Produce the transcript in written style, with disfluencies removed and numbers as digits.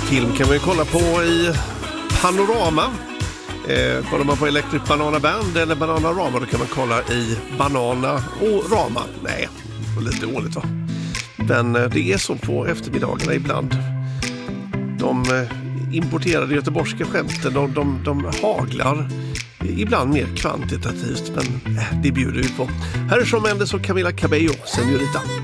Film kan man ju kolla på i Panorama. Kollar man på Electric Banana Band eller Bananarama, då kan man kolla i Banana och Rama. Nej, det var lite dåligt va? Men det är så på eftermiddagarna ibland. De importerade göteborgska skämten, de haglar ibland mer kvantitativt, men det bjuder vi på. Här är Shawn Mendes och Camila Cabello, Señorita.